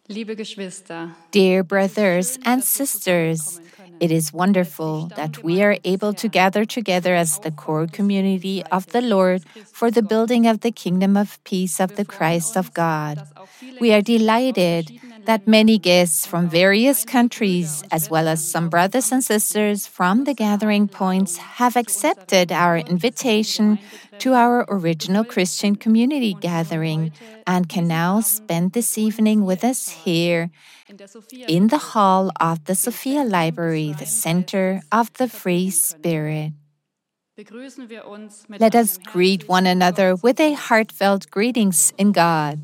Liebe Geschwister, Dear brothers and sisters, it is wonderful that we are able to gather together as the core community of the Lord for the building of the kingdom of peace of the Christ of God. We are delighted that many guests from various countries, as well as some brothers and sisters from the gathering points, have accepted our invitation to our original Christian community gathering and can now spend this evening with us here in the hall of the Sophia Library, the center of the free spirit. Let us greet one another with a heartfelt greetings in God.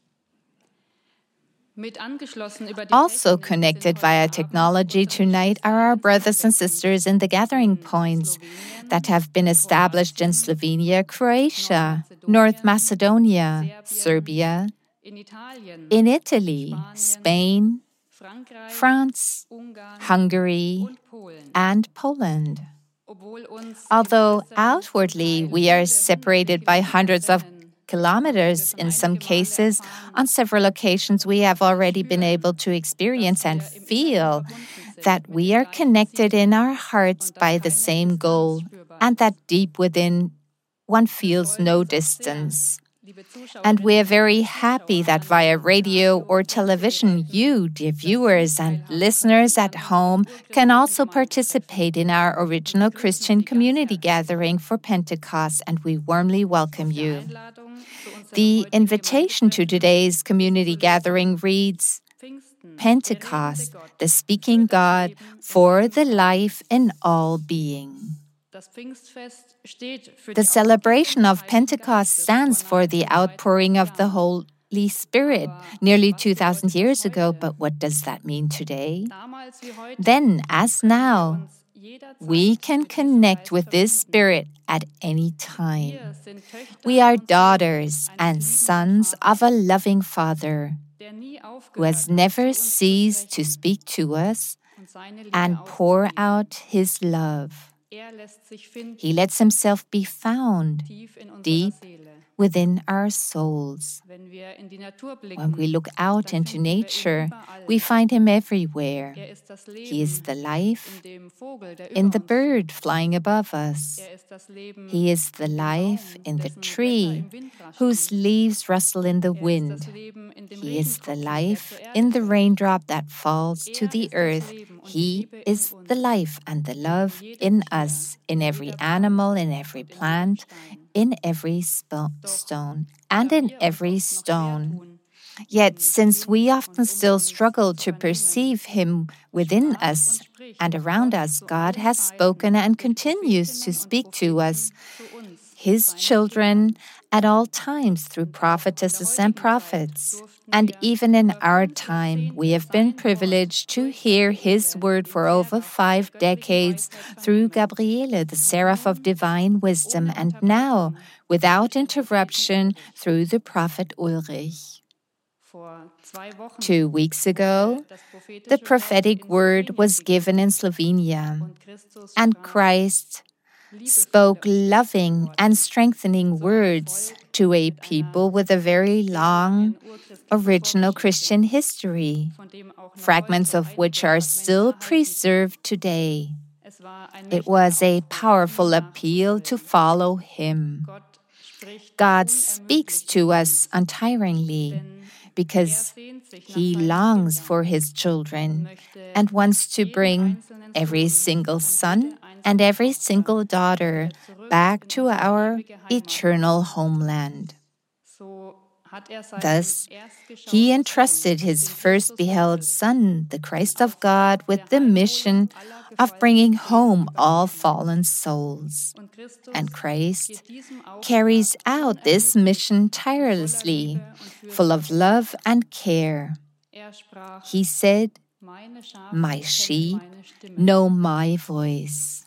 Also connected via technology tonight are our brothers and sisters in the gathering points that have been established in Slovenia, Croatia, North Macedonia, Serbia, in Italy, Spain, France, Hungary, and Poland. Although outwardly we are separated by hundreds of kilometers in some cases, on several occasions we have already been able to experience and feel that we are connected in our hearts by the same goal, and that deep within one feels no distance. And we are very happy that via radio or television, you, dear viewers and listeners at home, can also participate in our original Christian community gathering for Pentecost, and we warmly welcome you. The invitation to today's community gathering reads, Pentecost, the speaking God for the life in all being. The celebration of Pentecost stands for the outpouring of the Holy Spirit nearly 2,000 years ago, but what does that mean today? Then, as now, we can connect with this Spirit at any time. We are daughters and sons of a loving Father who has never ceased to speak to us and pour out His love. He lets Himself be found deep within our souls. When we look out into nature, we find Him everywhere. He is the life in the bird flying above us. He is the life in the tree whose leaves rustle in the wind. He is the life in the raindrop that falls to the earth. He is the life and the love in us, in every animal, in every plant, in every stone, and in every stone. Yet, since we often still struggle to perceive Him within us and around us, God has spoken and continues to speak to us, His children, at all times through prophetesses and prophets. And even in our time, we have been privileged to hear His word for over 5 decades through Gabriele, the seraph of divine wisdom, and now, without interruption, through the prophet Ulrich. 2 weeks ago, the prophetic word was given in Slovenia, and Christ spoke loving and strengthening words to a people with a very long original Christian history, fragments of which are still preserved today. It was a powerful appeal to follow Him. God speaks to us untiringly because He longs for His children and wants to bring every single son and every single daughter back to our eternal homeland. Thus, He entrusted His first beheld Son, the Christ of God, with the mission of bringing home all fallen souls. And Christ carries out this mission tirelessly, full of love and care. He said, "My sheep know my voice."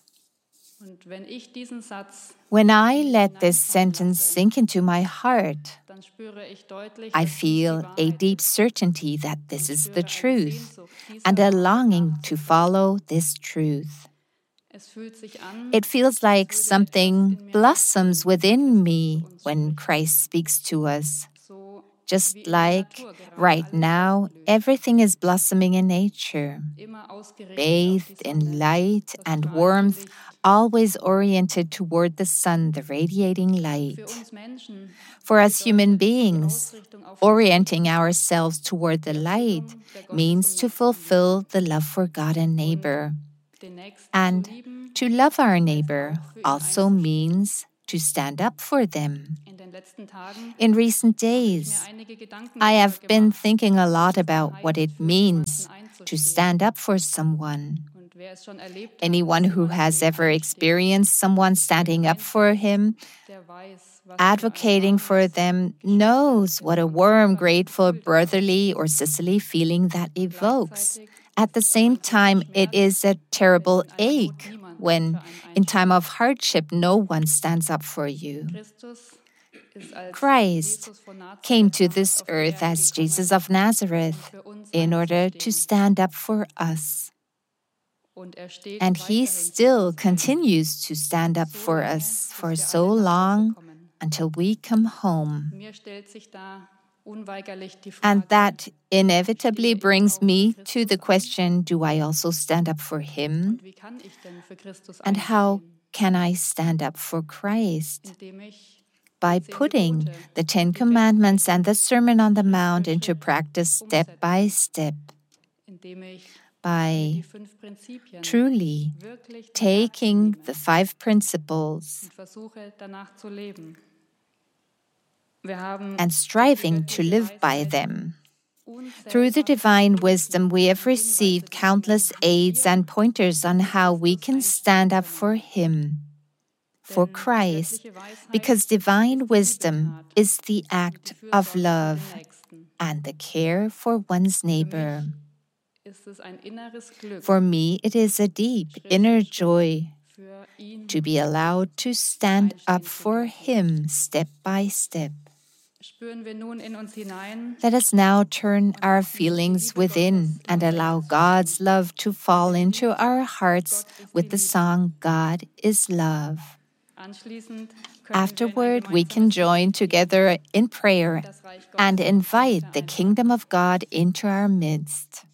When I let this sentence sink into my heart, I feel a deep certainty that this is the truth and a longing to follow this truth. It feels like something blossoms within me when Christ speaks to us, Just like right now, everything is blossoming in nature, bathed in light and warmth, always oriented toward the sun, the radiating light. For us human beings, orienting ourselves toward the light means to fulfill the love for God and neighbor. And to love our neighbor also means to stand up for them. In recent days, I have been thinking a lot about what it means to stand up for someone. Anyone who has ever experienced someone standing up for him, advocating for them, knows what a warm, grateful, brotherly, or sisterly feeling that evokes. At the same time, it is a terrible ache when, in time of hardship, no one stands up for you. Christ came to this earth as Jesus of Nazareth in order to stand up for us. And he still continues to stand up for us for so long until we come home. And that inevitably brings me to the question, do I also stand up for him? And how can I stand up for Christ? By putting the 10 Commandments and the Sermon on the Mount into practice step by step. By truly taking the 5 principles and striving to live by them. Through the divine wisdom, we have received countless aids and pointers on how we can stand up for him, for Christ, because divine wisdom is the act of love and the care for one's neighbor. For me, it is a deep inner joy to be allowed to stand up for him step by step. Let us now turn our feelings within and allow God's love to fall into our hearts with the song, God is Love. Afterward, we can join together in prayer and invite the kingdom of God into our midst.